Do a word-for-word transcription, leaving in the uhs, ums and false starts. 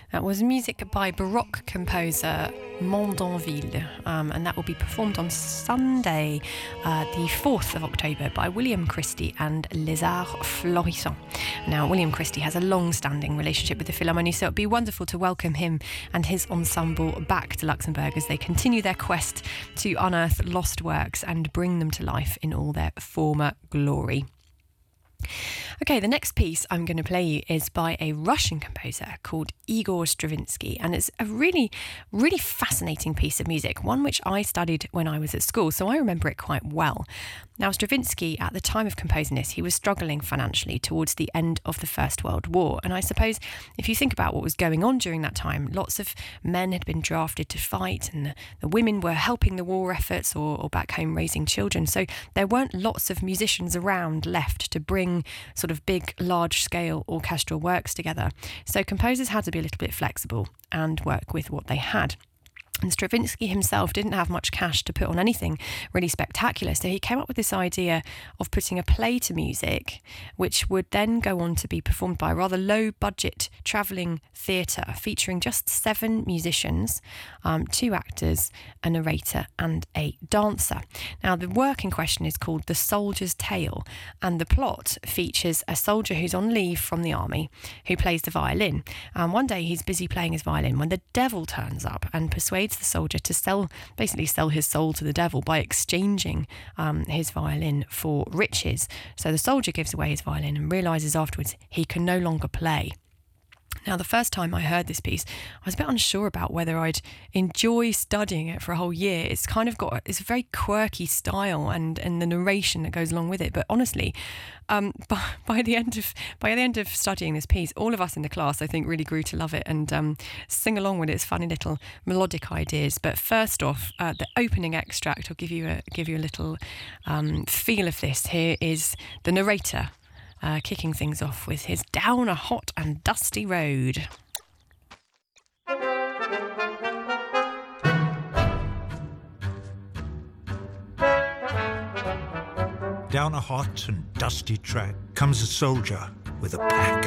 That was music by Baroque composer Mondonville, um, and that will be performed on Sunday, uh, the fourth of October, by William Christie and Les Arts Florissants. Now, William Christie has a long-standing relationship with the Philharmonie, so it'd be wonderful to welcome him and his ensemble back to Luxembourg as they continue their quest to unearth lost works and bring them to life in all their former glory. Okay, the next piece I'm going to play you is by a Russian composer called Igor Stravinsky, and it's a really, really fascinating piece of music, one which I studied when I was at school, so I remember it quite well. Now, Stravinsky, at the time of composing this, he was struggling financially towards the end of the First World War, and I suppose if you think about what was going on during that time, lots of men had been drafted to fight, and the, the women were helping the war efforts or, or back home raising children, so there weren't lots of musicians around left to bring sort of big, large-scale orchestral works together. So composers had to be a little bit flexible and work with what they had. And Stravinsky himself didn't have much cash to put on anything really spectacular, so he came up with this idea of putting a play to music, which would then go on to be performed by a rather low-budget travelling theatre featuring just seven musicians, um, two actors, a narrator and a dancer. Now, the work in question is called The Soldier's Tale, and the plot features a soldier who's on leave from the army who plays the violin. And one day he's busy playing his violin when the devil turns up and persuades the soldier to sell, basically sell his soul to the devil by exchanging um, his violin for riches. So the soldier gives away his violin and realises afterwards he can no longer play. Now, the first time I heard this piece, I was a bit unsure about whether I'd enjoy studying it for a whole year. It's kind of got, it's a very quirky style and, and the narration that goes along with it. But honestly, um, by, by the end of by the end of studying this piece, all of us in the class, I think, really grew to love it and um, sing along with its funny little melodic ideas. But first off, uh, the opening extract will give you a give you a little um, feel of this. Here is the narrator, Uh, kicking things off with his Down a Hot and Dusty Road. Down a hot and dusty track comes a soldier with a pack.